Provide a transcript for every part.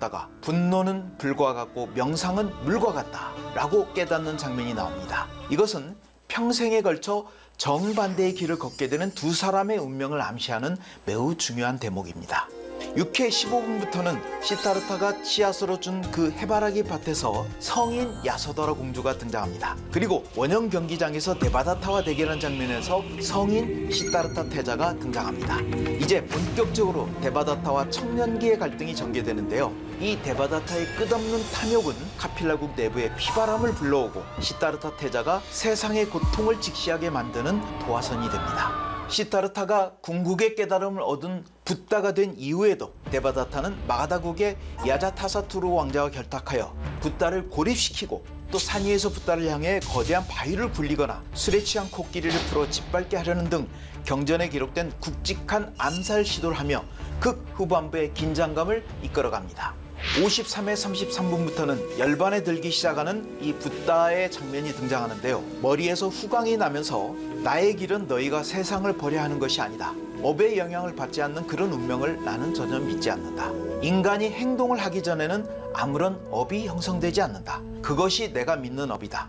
깨닫다가 분노는 불과 같고 명상은 물과 같다 라고 깨닫는 장면이 나옵니다. 이것은 평생에 걸쳐 정반대의 길을 걷게 되는 두 사람의 운명을 암시하는 매우 중요한 대목입니다. 6회 15분부터는 시타르타가 씨앗으로 준 그 해바라기 밭에서 성인 야소다라 공주가 등장합니다. 그리고 원형 경기장에서 데바다타와 대결한 장면에서 성인 시타르타 태자가 등장합니다. 이제 본격적으로 데바다타와 청년기의 갈등이 전개되는데요. 이 데바다타의 끝없는 탐욕은 카필라국 내부에 피바람을 불러오고 시타르타 태자가 세상의 고통을 직시하게 만드는 도화선이 됩니다. 시타르타가 궁극의 깨달음을 얻은 붓다가 된 이후에도 데바다타는 마가다국의 야자타사투르 왕자와 결탁하여 붓다를 고립시키고 또 산 위에서 붓다를 향해 거대한 바위를 굴리거나 술에 취한 코끼리를 풀어 짓밟게 하려는 등 경전에 기록된 굵직한 암살 시도를 하며 극 후반부의 긴장감을 이끌어갑니다. 53회 33분부터는 열반에 들기 시작하는 이 붓다의 장면이 등장하는데요. 머리에서 후광이 나면서 나의 길은 너희가 세상을 버려야 하는 것이 아니다. 업의 영향을 받지 않는 그런 운명을 나는 전혀 믿지 않는다. 인간이 행동을 하기 전에는 아무런 업이 형성되지 않는다. 그것이 내가 믿는 업이다.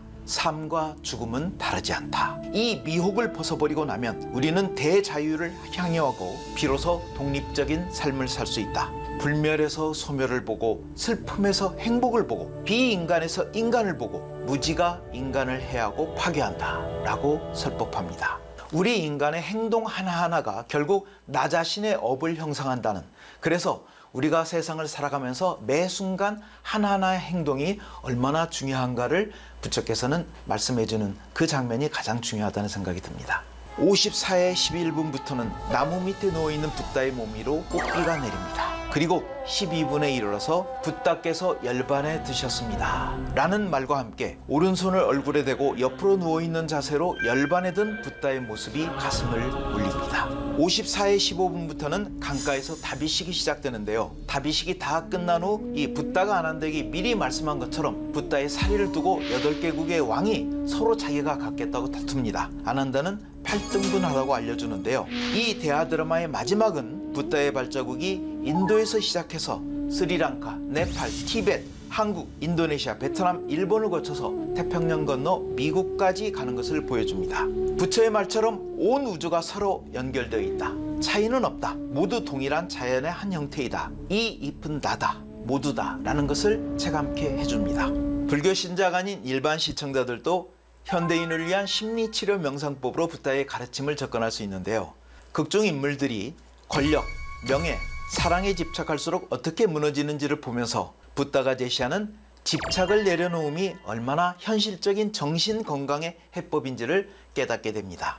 삶과 죽음은 다르지 않다. 이 미혹을 벗어버리고 나면 우리는 대자유를 향유하고 비로소 독립적인 삶을 살 수 있다. 불멸에서 소멸을 보고 슬픔에서 행복을 보고 비인간에서 인간을 보고 무지가 인간을 해하고 파괴한다 라고 설법합니다. 우리 인간의 행동 하나하나가 결국 나 자신의 업을 형성한다는, 그래서 우리가 세상을 살아가면서 매 순간 하나하나의 행동이 얼마나 중요한가를 부처께서는 말씀해주는 그 장면이 가장 중요하다는 생각이 듭니다. 54회 11분부터는 나무 밑에 누워있는 붓다의 몸 위로 꽃비가 내립니다. 그리고 12분에 이르러서 붓다께서 열반에 드셨습니다 라는 말과 함께 오른손을 얼굴에 대고 옆으로 누워있는 자세로 열반에 든 붓다의 모습이 가슴을 울립니다. 54회 15분부터는 강가에서 다비식이 시작되는데요. 다비식이 다 끝난 후 이 붓다가 아난데에게 미리 말씀한 것처럼 붓다의 사리를 두고 8개국의 왕이 서로 자기가 갖겠다고 다툽니다. 아난다는 8등분하다고 알려주는데요. 이 대하 드라마의 마지막은 붓다의 발자국이 인도에서 시작해서 스리랑카, 네팔, 티벳, 한국, 인도네시아, 베트남, 일본을 거쳐서 태평양 건너 미국까지 가는 것을 보여줍니다. 부처의 말처럼 온 우주가 서로 연결되어 있다. 차이는 없다. 모두 동일한 자연의 한 형태이다. 이 잎은 나다. 모두다. 라는 것을 체감케 해줍니다. 불교 신자가 아닌 일반 시청자들도 현대인을 위한 심리치료 명상법으로 붓다의 가르침을 접근할 수 있는데요. 극중 인물들이 권력, 명예, 사랑에 집착할수록 어떻게 무너지는지를 보면서 붓다가 제시하는 집착을 내려놓음이 얼마나 현실적인 정신 건강의 해법인지를 깨닫게 됩니다.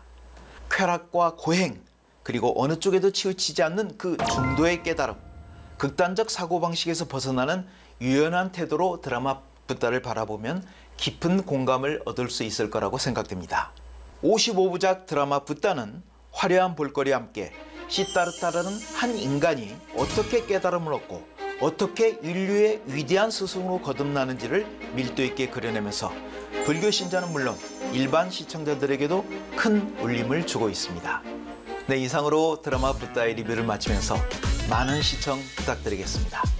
쾌락과 고행, 그리고 어느 쪽에도 치우치지 않는 그 중도의 깨달음, 극단적 사고방식에서 벗어나는 유연한 태도로 드라마 붓다를 바라보면 깊은 공감을 얻을 수 있을 거라고 생각됩니다. 55부작 드라마 붓다는 화려한 볼거리와 함께 시타르타라는 한 인간이 어떻게 깨달음을 얻고 어떻게 인류의 위대한 스승으로 거듭나는지를 밀도 있게 그려내면서 불교 신자는 물론 일반 시청자들에게도 큰 울림을 주고 있습니다. 네, 이상으로 드라마 붓다의 리뷰를 마치면서 많은 시청 부탁드리겠습니다.